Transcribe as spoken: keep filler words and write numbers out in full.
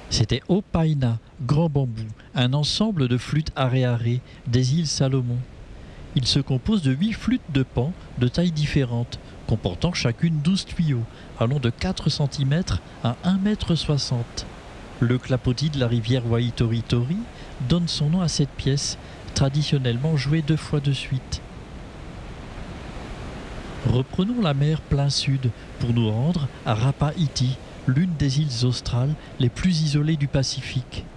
C'était Opaina, Grand Bambou, un ensemble de flûtes aréarées des îles Salomon. Il se compose de huit flûtes de pan de tailles différentes, comportant chacune douze tuyaux, allant de quatre centimètres à un mètre soixante. Le clapotis de la rivière Waitoritori donne son nom à cette pièce, traditionnellement jouée deux fois de suite. Reprenons la mer plein sud pour nous rendre à Rapa Iti, l'une des îles australes les plus isolées du Pacifique.